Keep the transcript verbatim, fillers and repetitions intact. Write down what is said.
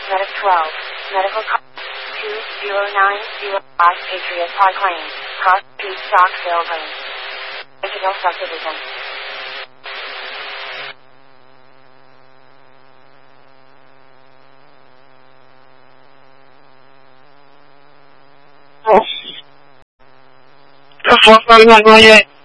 Medic twelve, medical call two zero nine zero, Lost Patriot Park Lane, Cross Street, Stockville Lane, Digital Subdivision. That's what's not going on yet.